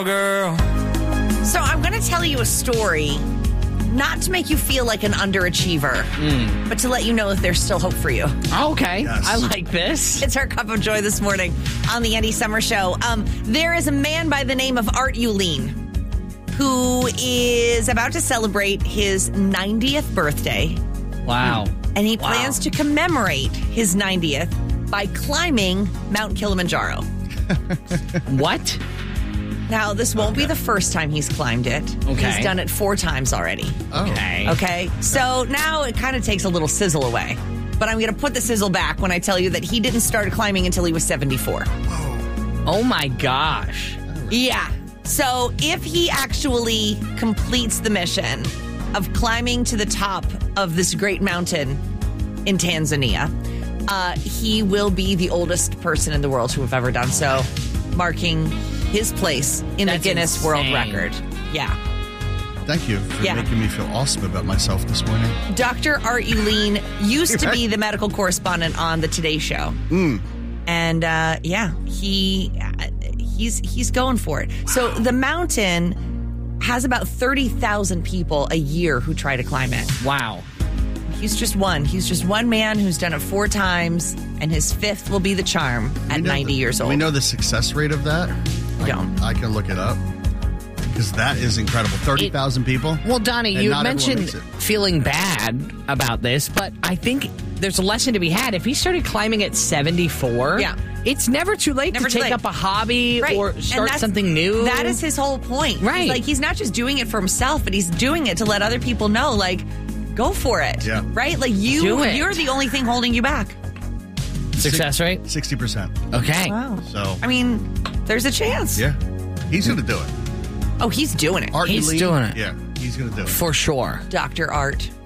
girl. So I'm going to tell you a story, not to make you feel like an underachiever, but to let you know that there's still hope for you. Okay. Yes. I like this. It's our cup of joy this morning on the Andy Summer Show. There is a man by the name of Art Uline who is about to celebrate his 90th birthday. Wow. And he plans to commemorate his 90th by climbing Mount Kilimanjaro. What? Now, this won't be the first time he's climbed it. Okay. He's done it 4 times already. Okay. Okay, so now it kind of takes a little sizzle away. But I'm going to put the sizzle back when I tell you that he didn't start climbing until he was 74. Oh, my gosh. Yeah. So if he actually completes the mission of climbing to the top of this great mountain in Tanzania, he will be the oldest person in the world to have ever done so, marking his place in the Guinness World Record. Yeah. Thank you for making me feel awesome about myself this morning. Dr. Art Uline used to be the medical correspondent on the Today Show. And he's going for it. Wow. So the mountain has about 30,000 people a year who try to climb it. Wow. He's just one. He's just one man who's done it 4 times, and his 5th will be the charm at 90 years old. We know the success rate of that. I can look it up because that is incredible. 30,000 people. Well, Donnie, you mentioned feeling bad about this, but I think there's a lesson to be had. If he started climbing at 74, it's never too late to take up a hobby or start something new. That is his whole point. Right. Like, he's not just doing it for himself, but he's doing it to let other people know, like, go for it. Yeah. Right? Like, you're the only thing holding you back. Success rate? 60%. Okay. Wow. So, I mean, there's a chance. Yeah. He's going to do it. Oh, he's doing it. He's doing it. Yeah. He's going to do it. For sure. Dr. Art.